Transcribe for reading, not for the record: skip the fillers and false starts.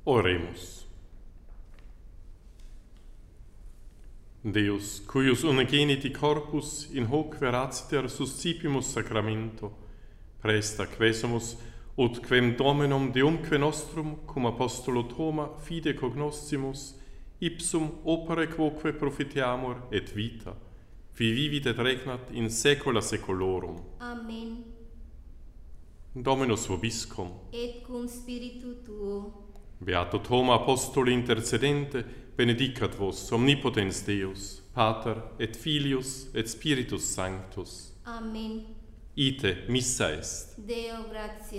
Oremus. Deus, cuius unigeniti corpus in hoc veraciter suscipimus sacramento, presta quesumus, ut quem Dominum Deumque nostrum, cum apostolo Thoma, fide cognoscimus, ipsum opere quoque profiteamur et vita, qui vivit et regnat in saecula saeculorum. Amen. Dominus vobiscum. Et cum spiritu tuo. Beato Thoma, apostoli intercedente, benedicat vos omnipotens Deus, Pater et Filius et Spiritus Sanctus. Amen. Ite missa est. Deo gratias.